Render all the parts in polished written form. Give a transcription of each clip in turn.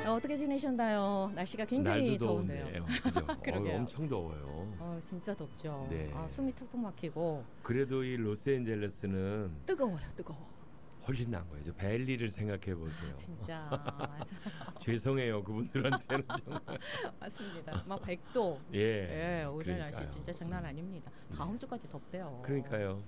어떻게 지내셨나요? 날씨가 굉장히 날도 더운데요. 더운데요. 그죠? 그러게요. 엄청 더워요. 진짜 덥죠. 네. 숨이 턱턱 막히고. 그래도 이 로스앤젤레스는 뜨거워요, 뜨거워. 훨씬 나은 거예요. 벨리를 생각해 보세요. 진짜 맞아요. 죄송해요, 그분들한테는 정말. 맞습니다. 막 100도. 예. 오늘 날씨 진짜 장난 아닙니다. 다음 주까지 덥대요. 그러니까요.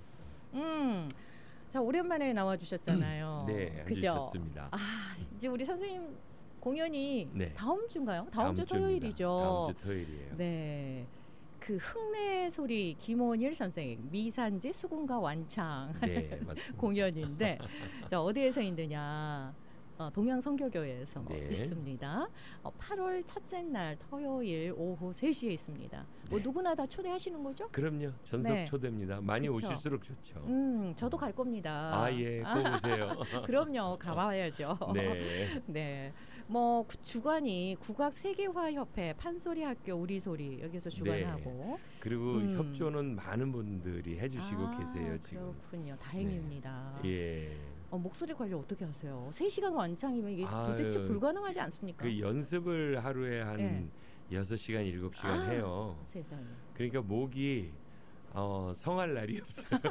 자, 오랜만에 나와주셨잖아요. 네, 앉으셨습니다. 이제 우리 선생님 공연이 네. 다음 주인가요? 다음 주 토요일이죠. 다음 주 토요일이에요. 네. 그 흙내 소리 김원일 선생님 미산지 수군가 완창 네, 맞습니다. 공연인데 자, 어디에서 있느냐? 동양선교교회에서 네. 있습니다. 8월 첫째 날 토요일 오후 3시에 있습니다. 뭐 네. 누구나 다 초대하시는 거죠? 그럼요. 전석 네. 초대입니다. 많이 그쵸? 오실수록 좋죠. 저도 갈 겁니다. 예, 꼭 오세요. 그럼요. 가봐야죠. 네. 네. 뭐 주관이 국악세계화협회 판소리학교 우리소리 여기서 주관하고 그리고 협조는 많은 분들이 해주시고 계세요 지금. 그렇군요. 다행입니다. 네. 예. 목소리 관리 어떻게 하세요? 3시간 완창이면 이게 도대체 불가능하지 않습니까? 그 연습을 하루에 한 6시간 7시간 해요. 세상에. 그러니까 목이 성할 날이 없어요.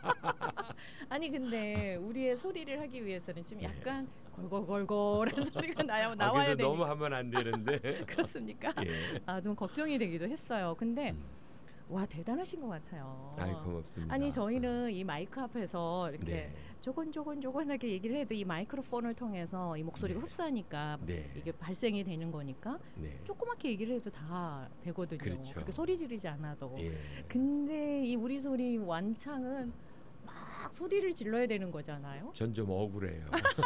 아니 근데 우리의 소리를 하기 위해서는 좀 약간 걸걸걸걸한 소리가 나와야 되니까. 너무 하면 안 되는데. 그렇습니까? 예. 좀 걱정이 되기도 했어요. 근데 와, 대단하신 것 같아요. 고맙습니다. 아니 저희는 이 마이크 앞에서 이렇게 조곤조곤하게 얘기를 해도 이 마이크로폰을 통해서 이 목소리가 흡수하니까 이게 발생이 되는 거니까 조그맣게 얘기를 해도 다 되거든요. 그렇죠. 그렇게 소리 지르지 않아도. 예. 근데 이 우리 소리 완창은 막 소리를 질러야 되는 거잖아요. 전 좀 억울해요.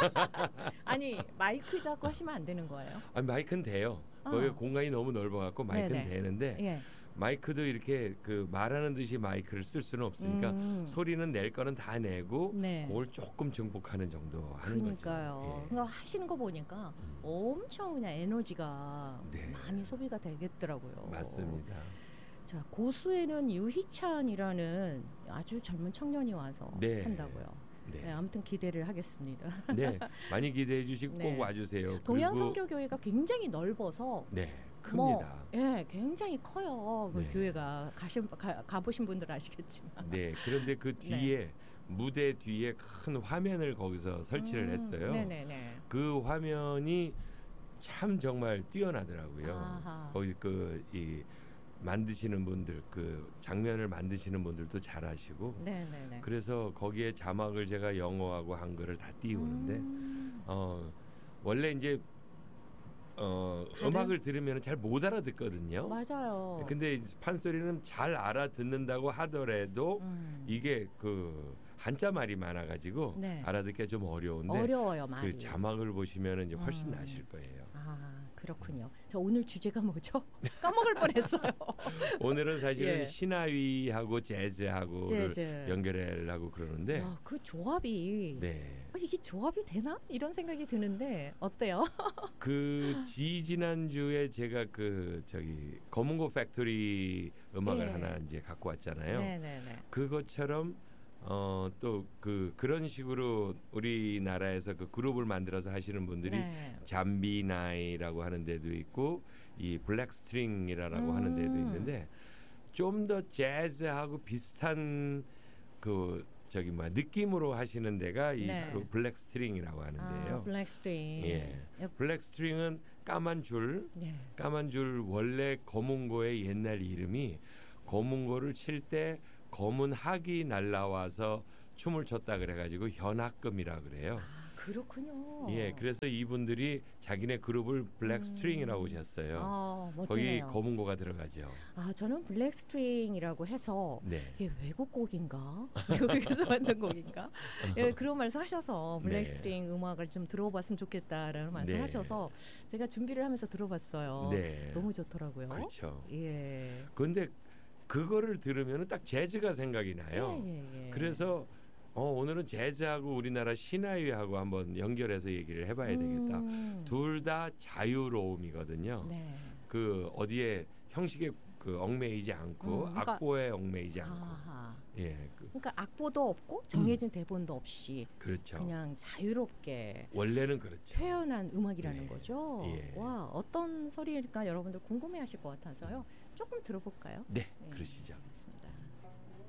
아니 마이크 잡고 하시면 안 되는 거예요? 마이크는 돼요. 거기 공간이 너무 넓어갖고 마이크는 되는데 마이크도 이렇게 그 말하는 듯이 마이크를 쓸 수는 없으니까 소리는 낼 거는 다 내고 그걸 조금 증폭하는 정도 하는 거죠. 그러니까요. 그러니까 하시는 거 보니까 엄청 그냥 에너지가 많이 소비가 되겠더라고요. 맞습니다. 자, 고수에는 유희찬이라는 아주 젊은 청년이 와서 한다고요. 네, 아무튼 기대를 하겠습니다. 네, 많이 기대해 주시고 꼭 와주세요. 동양선교교회가 굉장히 넓어서 큽니다. 굉장히 커요. 그 교회가 가보신 분들 아시겠지만. 네, 그런데 그 뒤에 무대 뒤에 큰 화면을 거기서 설치를 했어요. 그 화면이 참 정말 뛰어나더라고요. 거기 이 만드시는 분들 그 장면을 만드시는 분들도 잘하시고 그래서 거기에 자막을 제가 영어하고 한글을 다 띄우는데 원래 이제 음악을 들으면 잘 못 알아듣거든요. 맞아요. 근데 판소리는 잘 알아듣는다고 하더라도 이게 그 한자 말이 많아가지고 알아듣기가 좀 어려워요, 말이. 그 자막을 보시면 이제 훨씬 나실 거예요. 그렇군요. 저 오늘 주제가 뭐죠? 까먹을 뻔했어요. 오늘은 사실은 신화위하고 재즈하고를 연결하려고 그러는데 그 조합이 이게 조합이 되나? 이런 생각이 드는데 어때요? 그 지난주에 제가 검은고 팩토리 음악을 하나 이제 갖고 왔잖아요. 그것처럼 또 그런 식으로 우리나라에서 그 그룹을 만들어서 하시는 분들이 잠비나이라고 하는 데도 있고 이 블랙스트링이라고 하는 데도 있는데 좀 더 재즈하고 비슷한 느낌으로 하시는 데가 이 바로 블랙스트링이라고 하는데요. 블랙스트링. 블랙스트링은 까만 줄 원래 검은고의 옛날 이름이 검은고를 칠 때 검은 학이 날라와서 춤을 췄다 그래가지고 현학금이라 그래요. 그렇군요. 그래서 이분들이 자기네 그룹을 블랙스트링이라고 졌어요. 멋지네요. 거기 검은고가 들어가죠. 저는 블랙스트링이라고 해서 이게 외국 곡인가? 외국에서 만든 곡인가? 그런 말씀하셔서 블랙스트링 음악을 좀 들어봤으면 좋겠다라는 말씀하셔서 제가 준비를 하면서 들어봤어요. 너무 좋더라고요. 그렇죠. 그런데 그거를 들으면 딱 재즈가 생각이 나요. 그래서 오늘은 재즈하고 우리나라 신화위하고 한번 연결해서 얘기를 해봐야 되겠다. 둘 다 자유로움이거든요. 그 어디에 형식에 그 얽매이지 않고 그러니까, 악보에 얽매이지 않고 예, 그러니까 악보도 없고 정해진 대본도 없이 그렇죠. 그냥 자유롭게 원래는 그렇죠. 표현한 음악이라는 예. 거죠. 예. 와 어떤 소리일까 여러분들 궁금해하실 것 같아서요. 조금 들어볼까요? 네, 그러시죠. 알겠습니다.